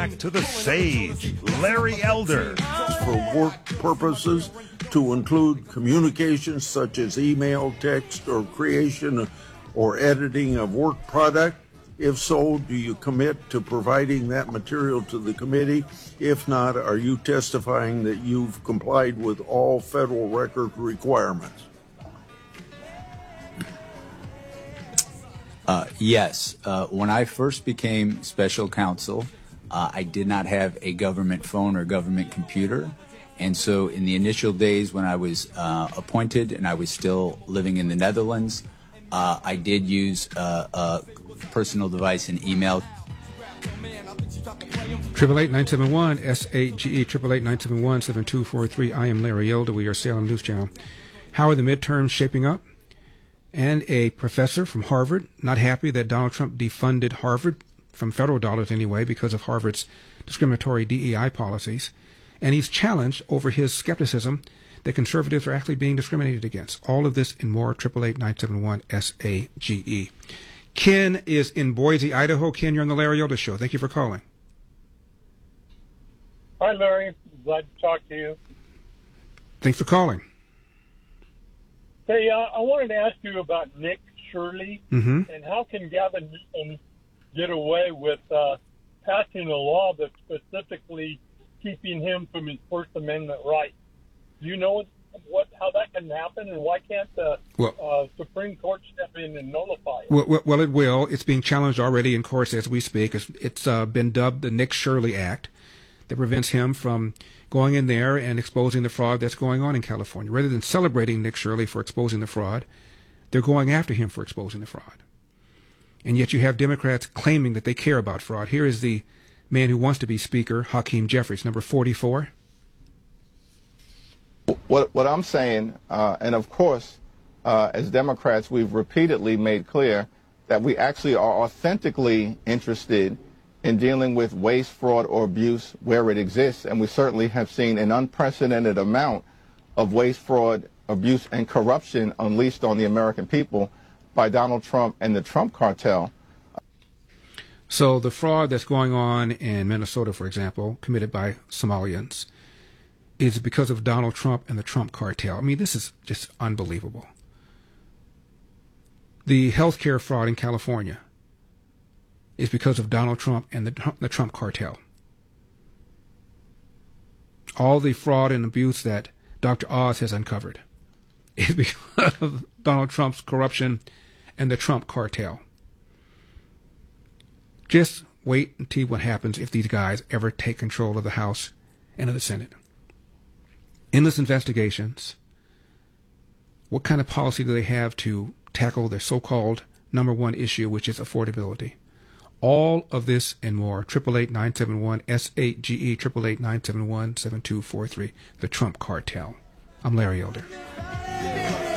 Back to the sage, Larry Elder. For work purposes, to include communications such as email, text, or creation or editing of work product? If so, do you commit to providing that material to the committee? If not, are you testifying that you've complied with all federal record requirements? Yes. When I first became special counsel, I did not have a government phone or government computer. And so in the initial days when I was appointed and I was still living in the Netherlands, I did use a personal device and email. 888-971-SAGE, 888-971-7243. I am Larry Elder. We are Salem News Channel. How are the midterms shaping up? And a professor from Harvard, not happy that Donald Trump defunded Harvard, from federal dollars anyway, because of Harvard's discriminatory DEI policies. And he's challenged over his skepticism that conservatives are actually being discriminated against. All of this and more, 888-971-SAGE. Ken is in Boise, Idaho. Ken, you're on the Larry Elder Show. Thank you for calling. Hi, Larry. Glad to talk to you. Thanks for calling. Hey, I wanted to ask you about Nick Shirley and how can Gavin Newsom get away with passing a law that's specifically keeping him from his First Amendment rights? Do you know how that can happen, and why can't the Supreme Court step in and nullify it? Well, it will. It's being challenged already in courts as we speak. It's been dubbed the Nick Shirley Act that prevents him from going in there and exposing the fraud that's going on in California. Rather than celebrating Nick Shirley for exposing the fraud, they're going after him for exposing the fraud. And yet you have Democrats claiming that they care about fraud. Here is the man who wants to be Speaker, Hakeem Jeffries, number 44. What I'm saying, and of course, as Democrats, we've repeatedly made clear that we actually are authentically interested in dealing with waste, fraud, or abuse where it exists. And we certainly have seen an unprecedented amount of waste, fraud, abuse, and corruption unleashed on the American people by Donald Trump and the Trump cartel. So the fraud that's going on in Minnesota, for example, committed by Somalians, is because of Donald Trump and the Trump cartel. I mean, this is just unbelievable. The healthcare fraud in California is because of Donald Trump and the Trump cartel. All the fraud and abuse that Dr. Oz has uncovered is because of Donald Trump's corruption and the Trump cartel. Just wait and see what happens if these guys ever take control of the House and of the Senate. Endless investigations. What kind of policy do they have to tackle their so-called number one issue, which is affordability? All of this and more. 888-971-SAGE, 888-971-7243. The Trump cartel. I'm Larry Elder.